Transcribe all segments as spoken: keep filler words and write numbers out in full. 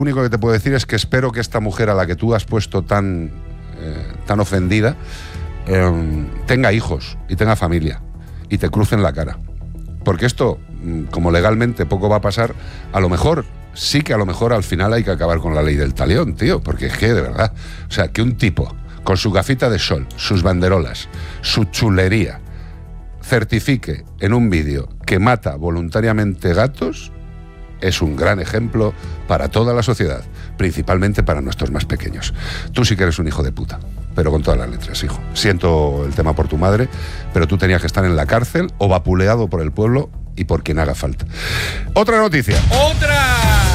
Lo único que te puedo decir es que espero que esta mujer a la que tú has puesto tan, eh, tan ofendida eh, tenga hijos y tenga familia y te crucen la cara. Porque esto, como legalmente poco va a pasar, a lo mejor, sí que a lo mejor al final hay que acabar con la ley del talión, tío, porque es que de verdad, o sea, que un tipo con su gafita de sol, sus banderolas, su chulería, certifique en un vídeo que mata voluntariamente gatos, es un gran ejemplo para toda la sociedad, principalmente para nuestros más pequeños. Tú sí que eres un hijo de puta, pero con todas las letras, hijo. Siento el tema por tu madre, pero tú tenías que estar en la cárcel o vapuleado por el pueblo y por quien haga falta. Otra noticia. ¡Otra!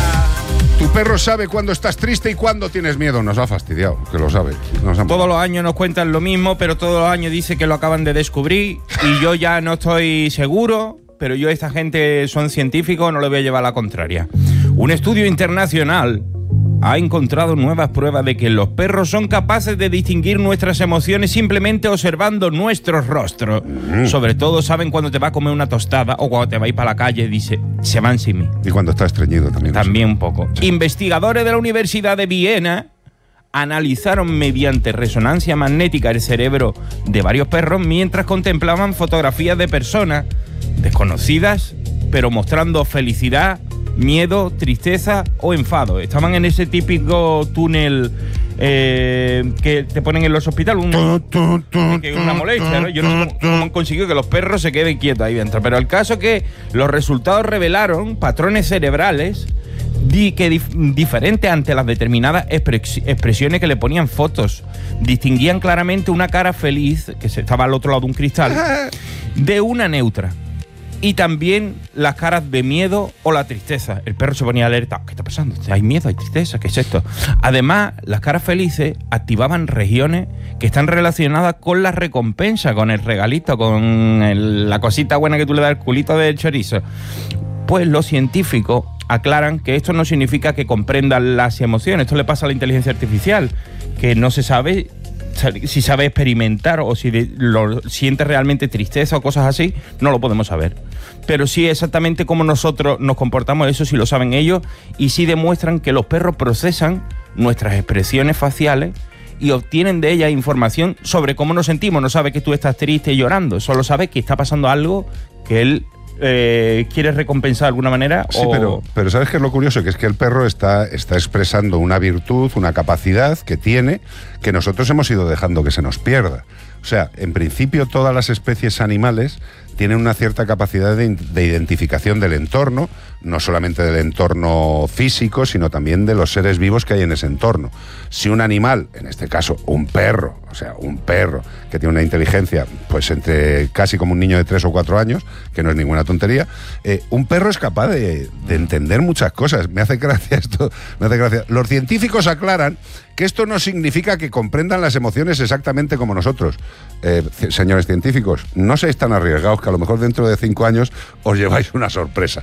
Tu perro sabe cuándo estás triste y cuándo tienes miedo. Nos ha fastidiado, que lo sabe. Nos han... Todos los años nos cuentan lo mismo, pero todos los años dice que lo acaban de descubrir y yo ya no estoy seguro, pero yo, esta gente son científicos, no le voy a llevar la contraria. Un estudio internacional ha encontrado nuevas pruebas de que los perros son capaces de distinguir nuestras emociones simplemente observando nuestros rostros. Mm. Sobre todo saben cuando te va a comer una tostada o cuando te va a ir para la calle, dice, se van sin mí. Y cuando está estreñido también. También un poco. Sí. Investigadores de la Universidad de Viena analizaron mediante resonancia magnética el cerebro de varios perros mientras contemplaban fotografías de personas desconocidas, pero mostrando felicidad, miedo, tristeza o enfado. Estaban en ese típico túnel eh, que te ponen en los hospitales, un, que es una molestia, ¿no? Yo no sé cómo, cómo han conseguido que los perros se queden quietos ahí dentro, pero el caso es que los resultados revelaron patrones cerebrales di, que dif, diferentes ante las determinadas expres, expresiones que le ponían fotos. Distinguían claramente una cara feliz, que se, estaba al otro lado de un cristal, de una neutra. Y también las caras de miedo o la tristeza. El perro se ponía alerta. ¿Qué está pasando? ¿Hay miedo? ¿Hay tristeza? ¿Qué es esto? Además, las caras felices activaban regiones que están relacionadas con la recompensa, con el regalito, con el, la cosita buena que tú le das, el culito del chorizo. Pues los científicos aclaran que esto no significa que comprendan las emociones. Esto le pasa a la inteligencia artificial, que no se sabe si sabe experimentar o si de, lo siente realmente tristeza o cosas así, no lo podemos saber. Pero sí exactamente cómo nosotros nos comportamos, eso sí lo saben ellos, y sí demuestran que los perros procesan nuestras expresiones faciales y obtienen de ellas información sobre cómo nos sentimos. No sabe que tú estás triste y llorando, solo sabe que está pasando algo que él Eh, ¿quieres recompensar de alguna manera? Sí, o... pero, pero ¿sabes qué es lo curioso? Que es que el perro está, está expresando una virtud, una capacidad que tiene, que nosotros hemos ido dejando que se nos pierda. O sea, en principio todas las especies animales tienen una cierta capacidad de, de identificación del entorno, no solamente del entorno físico, sino también de los seres vivos que hay en ese entorno. Si un animal, en este caso un perro, o sea, un perro que tiene una inteligencia, pues entre casi como un niño de tres o cuatro años, que no es ninguna tontería, eh, un perro es capaz de, de entender muchas cosas. Me hace gracia esto, me hace gracia. Los científicos aclaran que esto no significa que comprendan las emociones exactamente como nosotros. Eh, señores científicos, no seáis tan arriesgados, que a lo mejor dentro de cinco años os lleváis una sorpresa.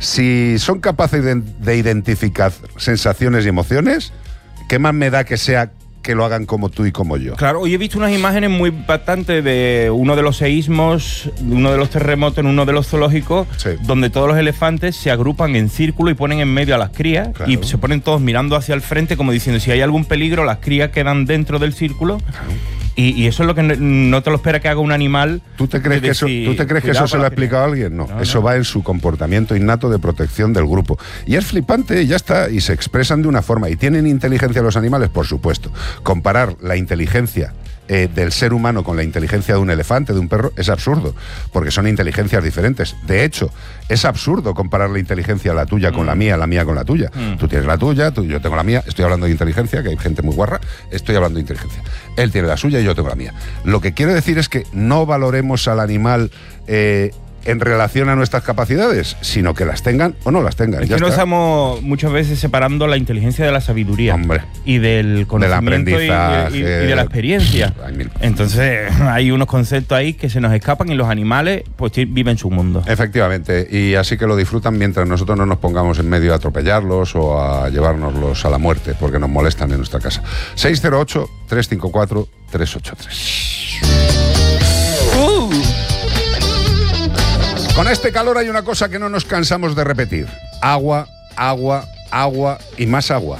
Si son capaces de, de identificar sensaciones y emociones, ¿qué más me da que sea que lo hagan como tú y como yo? Claro, hoy he visto unas imágenes muy impactantes de uno de los seísmos, uno de los terremotos en uno de los zoológicos, sí, donde todos los elefantes se agrupan en círculo y ponen en medio a las crías, claro, y se ponen todos mirando hacia el frente como diciendo, si hay algún peligro, las crías quedan dentro del círculo. Claro. Y, y eso es lo que no, no te lo espera que haga un animal. ¿Tú te crees que eso, ¿tú te crees que eso se lo ha explicado a alguien? No, no eso no. va en su comportamiento innato de protección del grupo. Y es flipante, y ya está, y se expresan de una forma. ¿Y tienen inteligencia los animales? Por supuesto. Comparar la inteligencia eh, del ser humano con la inteligencia de un elefante, de un perro, es absurdo, porque son inteligencias diferentes. De hecho, es absurdo comparar la inteligencia la tuya con mm. la mía, la mía con la tuya. Mm. Tú tienes la tuya, tú, yo tengo la mía. Estoy hablando de inteligencia, que hay gente muy guarra. Estoy hablando de inteligencia. Él tiene la suya y yo tengo la mía. Lo que quiero decir es que no valoremos al animal eh, en relación a nuestras capacidades, sino que las tengan o no las tengan. Es que nos estamos muchas veces separando la inteligencia de la sabiduría. Hombre, y del conocimiento del aprendizaje, y, y, y de la experiencia. Entonces hay unos conceptos ahí que se nos escapan y los animales pues viven su mundo. Efectivamente, y así que lo disfrutan mientras nosotros no nos pongamos en medio a atropellarlos o a llevárnoslos a la muerte, porque nos molestan en nuestra casa. seis cero ocho, tres cinco cuatro, tres ocho tres. Uh. Con este calor hay una cosa que no nos cansamos de repetir. Agua, agua, agua y más agua.